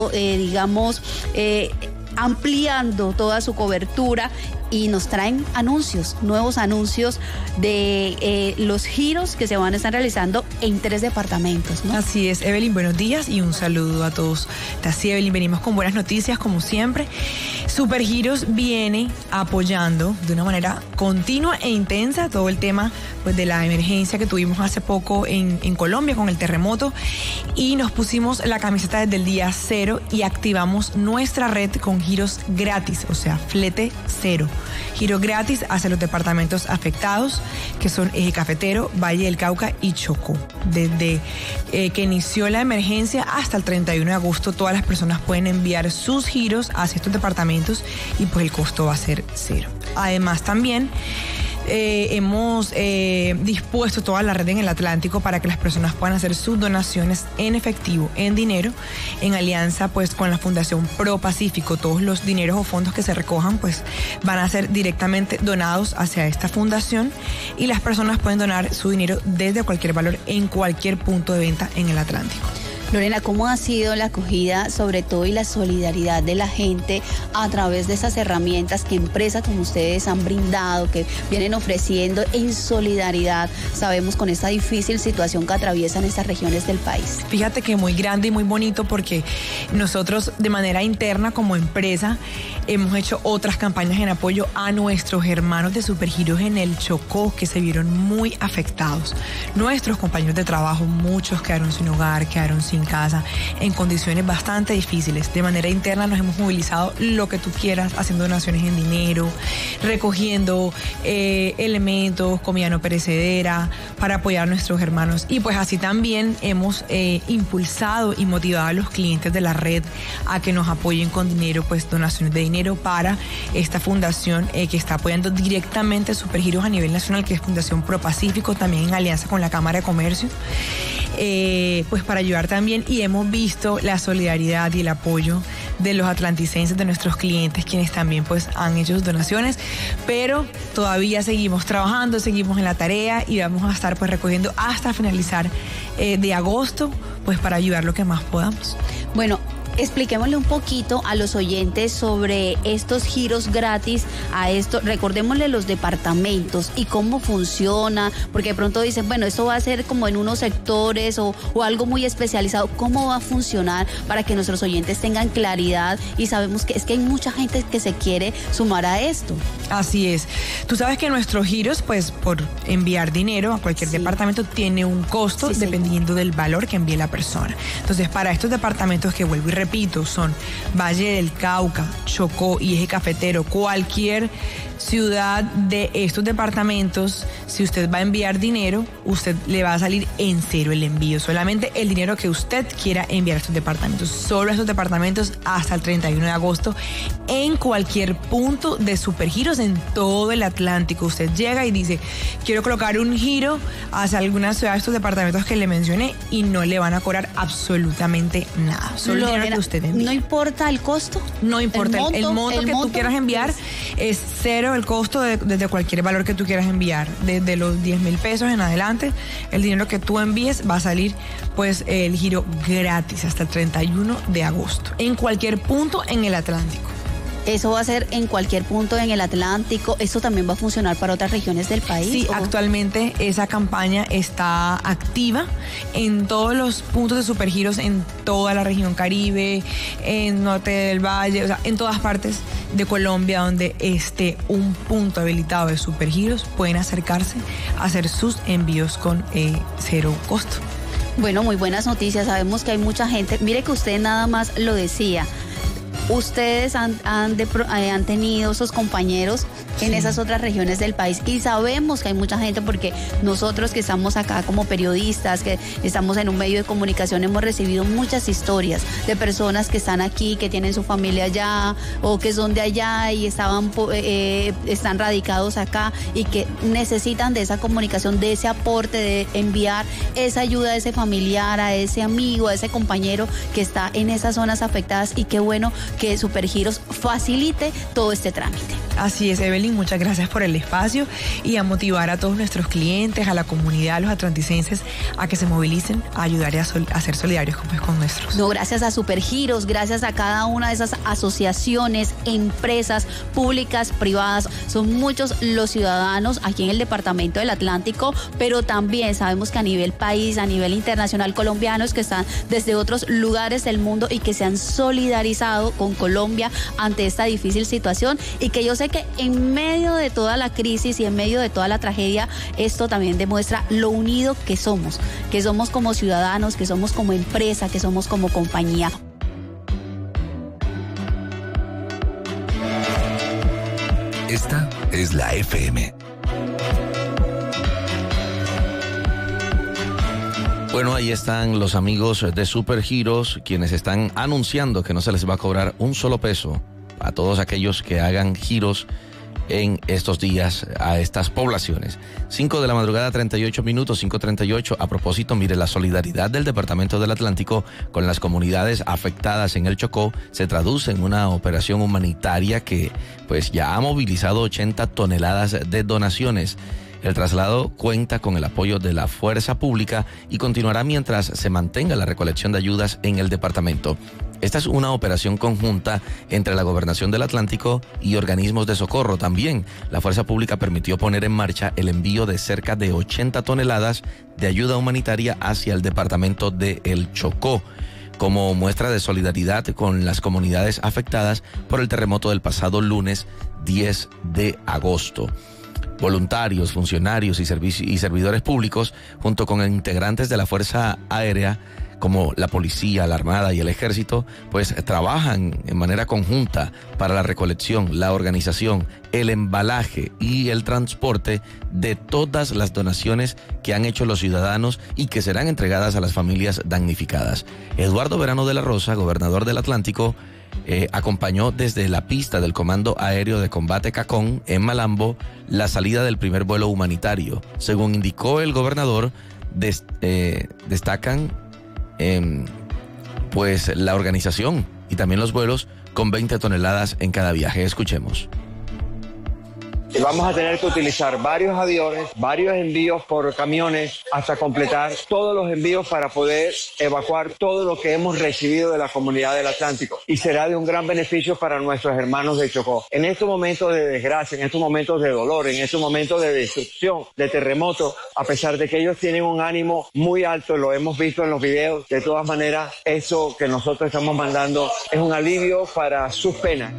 digamos, ampliando toda su cobertura, y nos traen anuncios, nuevos anuncios de los giros que se van a estar realizando en 3 departamentos, ¿no? Así es, Evelyn, buenos días y un saludo a todos. Así, Evelyn, venimos con buenas noticias como siempre. Supergiros viene apoyando de una manera continua e intensa todo el tema, pues, de la emergencia que tuvimos hace poco en Colombia con el terremoto, y nos pusimos la camiseta desde el día 0 y activamos nuestra red con giros gratis, o sea, flete cero. Giro gratis hacia los departamentos afectados, que son Eje Cafetero, Valle del Cauca y Chocó. Desde que inició la emergencia hasta el 31 de agosto, todas las personas pueden enviar sus giros hacia estos departamentos y pues el costo va a ser cero. Además, también hemos dispuesto toda la red en el Atlántico para que las personas puedan hacer sus donaciones en efectivo, en dinero, en alianza pues con la Fundación Pro Pacífico. Todos los dineros o fondos que se recojan pues van a ser directamente donados hacia esta fundación, y las personas pueden donar su dinero desde cualquier valor en cualquier punto de venta en el Atlántico. Lorena, ¿cómo ha sido la acogida, sobre todo, y la solidaridad de la gente a través de esas herramientas que empresas como ustedes han brindado, que vienen ofreciendo en solidaridad, sabemos, con esta difícil situación que atraviesan estas regiones del país? Fíjate que muy grande y muy bonito, porque nosotros de manera interna como empresa hemos hecho otras campañas en apoyo a nuestros hermanos de Supergiros en el Chocó, que se vieron muy afectados. Nuestros compañeros de trabajo, muchos quedaron sin hogar, quedaron sin casa, en condiciones bastante difíciles. De manera interna nos hemos movilizado lo que tú quieras, haciendo donaciones en dinero, recogiendo elementos, comida no perecedera, para apoyar a nuestros hermanos. Y pues así también hemos impulsado y motivado a los clientes de la red a que nos apoyen con dinero, pues donaciones de dinero para esta fundación que está apoyando directamente Supergiros a nivel nacional, que es Fundación Pro Pacífico, también en alianza con la Cámara de Comercio, pues para ayudar también. Y hemos visto la solidaridad y el apoyo de los atlanticenses, de nuestros clientes, quienes también pues han hecho sus donaciones, pero todavía seguimos trabajando, seguimos en la tarea, y vamos a estar pues recogiendo hasta finalizar de agosto, pues para ayudar lo que más podamos. Bueno, expliquémosle un poquito a los oyentes sobre estos giros gratis, recordémosle los departamentos y cómo funciona, porque de pronto dicen, bueno, esto va a ser como en unos sectores o algo muy especializado. ¿Cómo va a funcionar para que nuestros oyentes tengan claridad? Y sabemos que es que hay mucha gente que se quiere sumar a esto. Así es. Tú sabes que nuestros giros, pues por enviar dinero a cualquier departamento, tiene un costo dependiendo del valor que envíe la persona. Entonces, para estos departamentos, que vuelvo y repito, son Valle del Cauca, Chocó y Eje Cafetero, cualquier ciudad de estos departamentos, si usted va a enviar dinero, usted le va a salir en cero el envío, solamente el dinero que usted quiera enviar a estos departamentos, solo a estos departamentos hasta el 31 de agosto, en cualquier punto de Supergiros en todo el Atlántico. Usted llega y dice, quiero colocar un giro hacia alguna ciudad de estos departamentos que le mencioné, y no le van a cobrar absolutamente nada, solo el dinero que usted envía. ¿No importa el costo? No importa, el monto que tú quieras enviar es cero. El costo desde cualquier valor que tú quieras enviar, desde los 10,000 pesos en adelante, el dinero que tú envíes va a salir pues el giro gratis hasta el 31 de agosto, en cualquier punto en el Atlántico. ¿Eso va a ser en cualquier punto en el Atlántico? ¿Eso también va a funcionar para otras regiones del país? Sí, actualmente esa campaña está activa en todos los puntos de Supergiros, en toda la región Caribe, en Norte del Valle, o sea, en todas partes de Colombia donde esté un punto habilitado de Supergiros, pueden acercarse a hacer sus envíos con cero costo. Bueno, muy buenas noticias. Sabemos que hay mucha gente. Mire que usted nada más lo decía. Ustedes han tenido esos compañeros en esas otras regiones del país, y sabemos que hay mucha gente, porque nosotros que estamos acá como periodistas, que estamos en un medio de comunicación, hemos recibido muchas historias de personas que están aquí, que tienen su familia allá o que son de allá y están radicados acá, y que necesitan de esa comunicación, de ese aporte, de enviar esa ayuda a ese familiar, a ese amigo, a ese compañero que está en esas zonas afectadas. Y qué bueno que Supergiros facilite todo este trámite. Así es, Evelyn, muchas gracias por el espacio y a motivar a todos nuestros clientes, a la comunidad, a los atlanticenses, a que se movilicen, a ayudar y a ser solidarios con nuestros. No, gracias a Supergiros, gracias a cada una de esas asociaciones, empresas públicas, privadas. Son muchos los ciudadanos aquí en el departamento del Atlántico, pero también sabemos que a nivel país, a nivel internacional, colombianos que están desde otros lugares del mundo y que se han solidarizado con Colombia ante esta difícil situación, y que yo sé que en medio de toda la crisis y en medio de toda la tragedia, esto también demuestra lo unido que somos como ciudadanos, que somos como empresa, que somos como compañía. Esta es la FM. Bueno, ahí están los amigos de Supergiros, quienes están anunciando que no se les va a cobrar un solo peso a todos aquellos que hagan giros en estos días a estas poblaciones. 5 de la madrugada, 38 minutos, 5:38. A propósito, mire, la solidaridad del Departamento del Atlántico con las comunidades afectadas en el Chocó se traduce en una operación humanitaria que pues ya ha movilizado 80 toneladas de donaciones. El traslado cuenta con el apoyo de la fuerza pública y continuará mientras se mantenga la recolección de ayudas en el departamento. Esta es una operación conjunta entre la Gobernación del Atlántico y organismos de socorro. También la fuerza pública permitió poner en marcha el envío de cerca de 80 toneladas de ayuda humanitaria hacia el departamento de El Chocó, como muestra de solidaridad con las comunidades afectadas por el terremoto del pasado lunes 10 de agosto. Voluntarios, funcionarios y servidores públicos, junto con integrantes de la Fuerza Aérea, como la policía, la armada y el ejército, pues trabajan en manera conjunta para la recolección, la organización, el embalaje y el transporte de todas las donaciones que han hecho los ciudadanos y que serán entregadas a las familias damnificadas. Eduardo Verano de la Rosa, gobernador del Atlántico, acompañó desde la pista del Comando Aéreo de Combate Cacón en Malambo la salida del primer vuelo humanitario. Según indicó el gobernador, destacan pues la organización y también los vuelos con 20 toneladas en cada viaje. Escuchemos. Vamos a tener que utilizar varios aviones, varios envíos por camiones hasta completar todos los envíos para poder evacuar todo lo que hemos recibido de la comunidad del Atlántico, y será de un gran beneficio para nuestros hermanos de Chocó. En estos momentos de desgracia, en estos momentos de dolor, en estos momentos de destrucción, de terremoto, a pesar de que ellos tienen un ánimo muy alto, lo hemos visto en los videos, de todas maneras, eso que nosotros estamos mandando es un alivio para sus penas.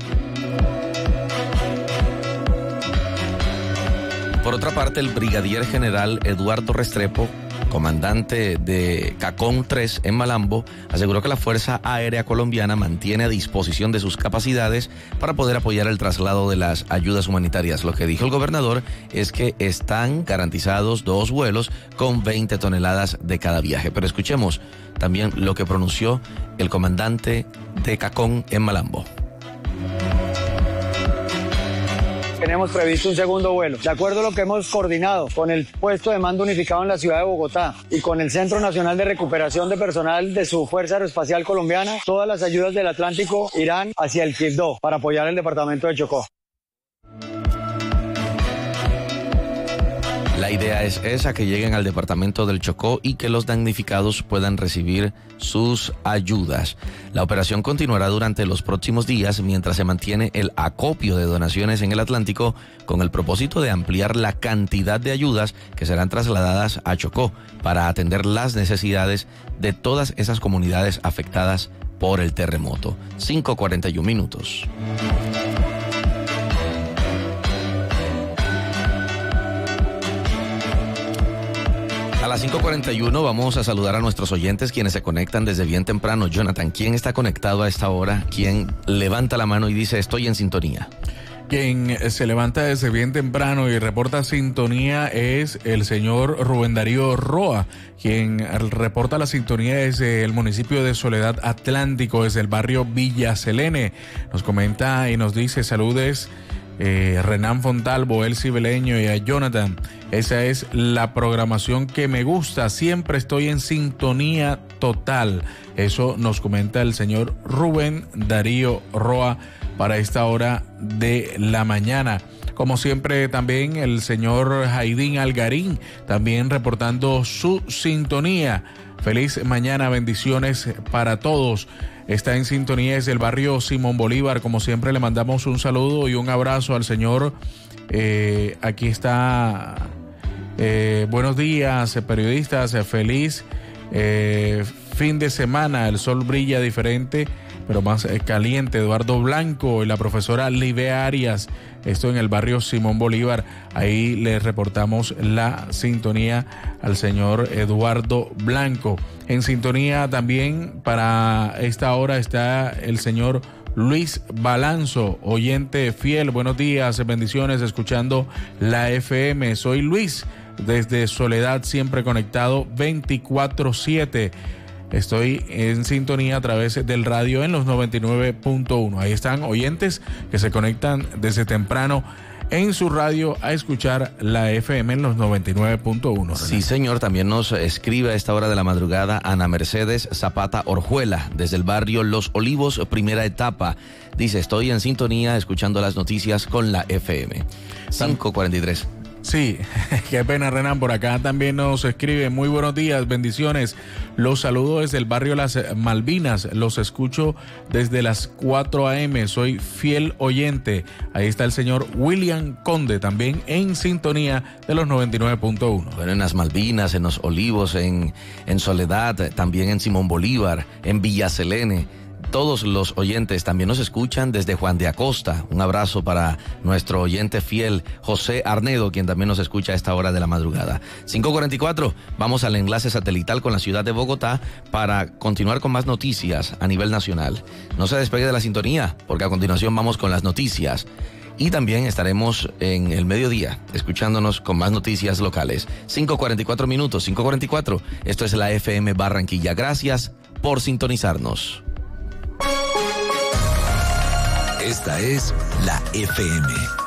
Por otra parte, el brigadier general Eduardo Restrepo, comandante de Cacón 3 en Malambo, aseguró que la Fuerza Aérea Colombiana mantiene a disposición de sus capacidades para poder apoyar el traslado de las ayudas humanitarias. Lo que dijo el gobernador es que están garantizados 2 vuelos con 20 toneladas de cada viaje. Pero escuchemos también lo que pronunció el comandante de Cacón en Malambo. Tenemos previsto un segundo vuelo. De acuerdo a lo que hemos coordinado con el puesto de mando unificado en la ciudad de Bogotá y con el Centro Nacional de Recuperación de Personal de su Fuerza Aeroespacial Colombiana, todas las ayudas del Atlántico irán hacia el Quibdó para apoyar el departamento de Chocó. La idea es esa, que lleguen al departamento del Chocó y que los damnificados puedan recibir sus ayudas. La operación continuará durante los próximos días mientras se mantiene el acopio de donaciones en el Atlántico, con el propósito de ampliar la cantidad de ayudas que serán trasladadas a Chocó para atender las necesidades de todas esas comunidades afectadas por el terremoto. 5:41 minutos. A las 5:41 vamos a saludar a nuestros oyentes, quienes se conectan desde bien temprano. Jonathan, ¿quién está conectado a esta hora? ¿Quién levanta la mano y dice estoy en sintonía? Quien se levanta desde bien temprano y reporta sintonía es el señor Rubén Darío Roa, quien reporta la sintonía desde el municipio de Soledad Atlántico, desde el barrio Villa Selene. Nos comenta y nos dice saludes Renan Fontalvo, El Cibeleño y a Jonathan. Esa es la programación que me gusta, siempre estoy en sintonía total. Eso nos comenta el señor Rubén Darío Roa para esta hora de la mañana. Como siempre, también el señor Jaidín Algarín, también reportando su sintonía. Feliz mañana, bendiciones para todos. Está en sintonía desde el barrio Simón Bolívar. Como siempre, le mandamos un saludo y un abrazo al señor. Aquí está. Buenos días, periodistas. Feliz fin de semana. El sol brilla diferente, pero más caliente. Eduardo Blanco y la profesora Livea Arias. Esto en el barrio Simón Bolívar. Ahí le reportamos la sintonía al señor Eduardo Blanco. En sintonía también para esta hora está el señor Luis Balanzo, oyente fiel. Buenos días, bendiciones, escuchando la FM. Soy Luis, desde Soledad, siempre conectado 24/7. Estoy en sintonía a través del radio en los 99.1. Ahí están oyentes que se conectan desde temprano en su radio a escuchar la FM en los 99.1. Sí, señor, también nos escribe a esta hora de la madrugada Ana Mercedes Zapata Orjuela, desde el barrio Los Olivos, primera etapa. Dice, estoy en sintonía escuchando las noticias con la FM. 5:43. Sí, qué pena, Renan. Por acá también nos escribe: muy buenos días, bendiciones. Los saludo desde el barrio Las Malvinas. Los escucho desde las 4 a.m. Soy fiel oyente. Ahí está el señor William Conde, también en sintonía de los 99.1. Bueno, en las Malvinas, en los Olivos, en Soledad, también en Simón Bolívar, en Villa Selene. Todos los oyentes también nos escuchan desde Juan de Acosta. Un abrazo para nuestro oyente fiel, José Arnedo, quien también nos escucha a esta hora de la madrugada. 5:44, vamos al enlace satelital con la ciudad de Bogotá para continuar con más noticias a nivel nacional. No se despegue de la sintonía, porque a continuación vamos con las noticias. Y también estaremos en el mediodía escuchándonos con más noticias locales. 5:44 minutos, 5:44. Esto es la FM Barranquilla. Gracias por sintonizarnos. Esta es la FM.